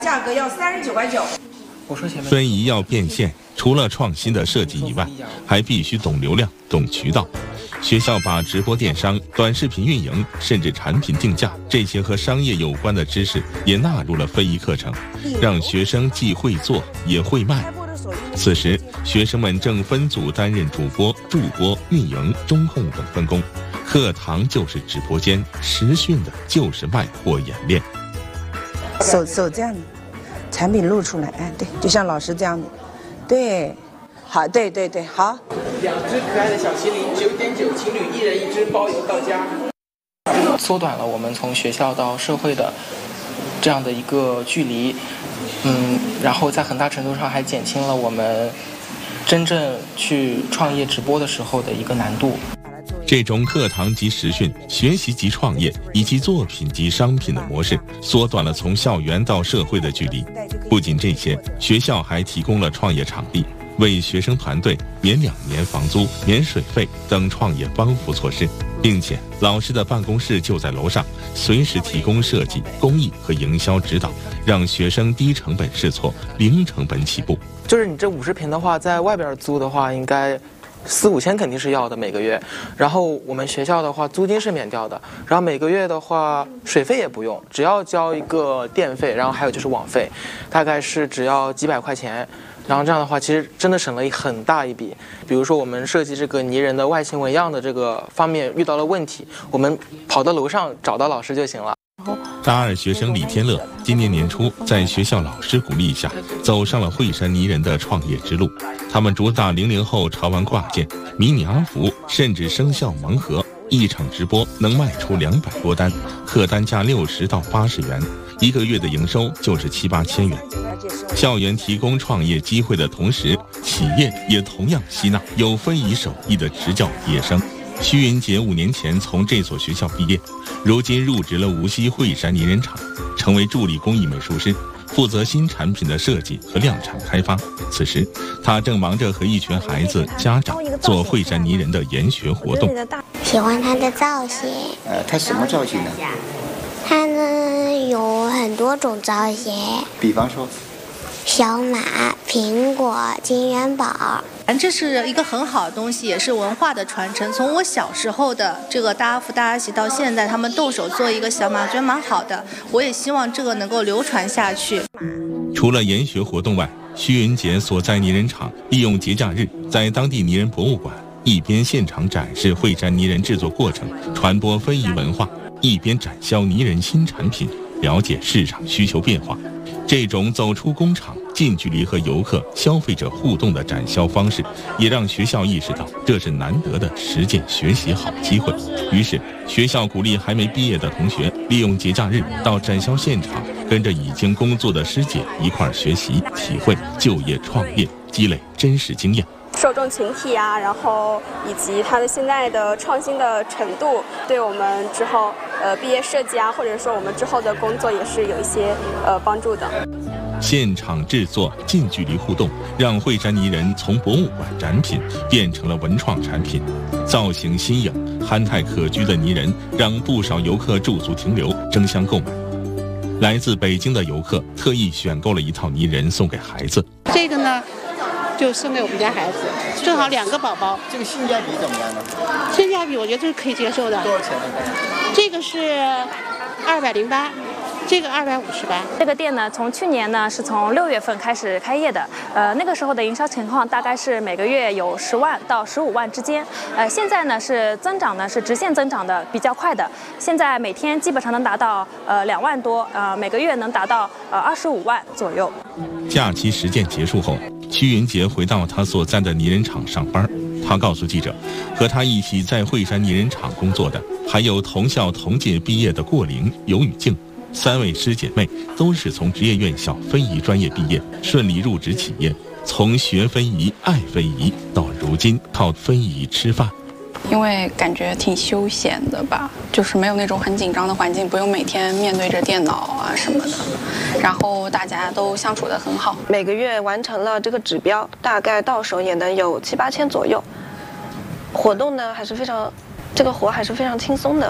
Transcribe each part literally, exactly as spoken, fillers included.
价格要三十九块九。 分仪要变现，除了创新的设计以外，还必须懂流量、懂渠道。学校把直播电商、短视频运营，甚至产品定价这些和商业有关的知识也纳入了非遗课程，让学生既会做也会卖。此时，学生们正分组担任主播、助播、运营、中控等分工。课堂就是直播间，实训的就是卖货演练。 手手这样的，产品露出来，哎，对，就像老师这样的，对，好，对对对，好。 两只可爱的小麒麟，九点九情侣一人一只，包邮到家。缩短了我们从学校到社会的这样的一个距离，嗯，然后在很大程度上还减轻了我们真正去创业直播的时候的一个难度。 这种课堂及实训、学习及创业以及作品及商品的模式，缩短了从校园到社会的距离。不仅这些，学校还提供了创业场地，为学生团队免两年房租、免水费等创业帮扶措施，并且老师的办公室就在楼上，随时提供设计、工艺和营销指导，让学生低成本试错，零成本起步。 就是你这五十平的话，在外边租的话，应该四五千肯定是要的每个月，然后我们学校的话租金是免掉的，然后每个月的话水费也不用，只要交一个电费，然后还有就是网费，大概是只要几百块钱，然后这样的话其实真的省了很大一笔。比如说我们设计这个泥人的外形纹样的这个方面遇到了问题，我们跑到楼上找到老师就行了。 大二学生李天乐今年年初在学校老师鼓励下，走上了惠山泥人的创业之路。他们主打零零后潮玩挂件、迷你阿福，甚至生肖盲盒。一场直播能卖出两百多单，客单价六十到八十元，一个月的营收就是七八千元。校园提供创业机会的同时，企业也同样吸纳有非遗手艺的职教毕业生。徐云杰五年前从这所学校毕业，如今入职了无锡惠山泥人厂，成为助理工艺美术师，负责新产品的设计和量产开发。此时，他正忙着和一群孩子、家长做惠山泥人的研学活动。 喜欢他的造型。 呃，他什么造型呢？ 他呢有很多种造型。 比方说。 小马、苹果、金元宝， 这是一个很好的东西，也是文化的传承。从我小时候的这个大家福大家喜到现在，他们动手做一个小马，觉得蛮好的。我也希望这个能够流传下去。 除了研学活动外，徐云杰所在泥人厂利用节假日，在当地泥人博物馆一边现场展示惠山泥人制作过程，传播非遗文化，一边展销泥人新产品，了解市场需求变化。这种走出工厂、近距离和游客、消费者互动的展销方式，也让学校意识到这是难得的实践学习好机会。于是，学校鼓励还没毕业的同学利用节假日到展销现场，跟着已经工作的师姐一块儿学习、体会就业创业，积累真实经验。 受众群体啊，然后以及它的现在的创新的程度，对我们之后呃毕业设计啊，或者说我们之后的工作也是有一些呃帮助的。 现场制作、近距离互动，让惠山泥人从博物馆展品变成了文创产品。造型新颖、憨态可掬的泥人，让不少游客驻足停留，争相购买。来自北京的游客特意选购了一套泥人送给孩子。 这个呢？就送给我们家孩子，正好两个宝宝。 这个性价比怎么样呢？ 性价比我觉得这是可以接受的。 多少钱呢？ 这个是二百零八，这个二百五十八。 这个店呢，从去年呢是从六月份开始开业的，呃，那个时候的营销情况大概是每个月有十万到十五万之间，呃，现在呢是增长呢是直线增长的比较快的，现在每天基本上能达到呃两万多，呃，每个月能达到呃二十五万左右。 假期实践结束后，屈云杰回到他所在的泥人厂上班。他告诉记者，和他一起在惠山泥人厂工作的还有同校同届毕业的过玲、尤雨静，三位师姐妹都是从职业院校非遗专业毕业，顺利入职企业，从学非遗、爱非遗到如今靠非遗吃饭。 因为感觉挺休闲的吧，就是没有那种很紧张的环境，不用每天面对着电脑啊什么的，然后大家都相处得很好。 每个月完成了这个指标，大概到手也能有七八千左右。活动呢还是非常，这个活还是非常轻松的。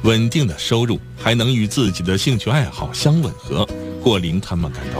稳定的收入还能与自己的兴趣爱好相吻合，或令他们感到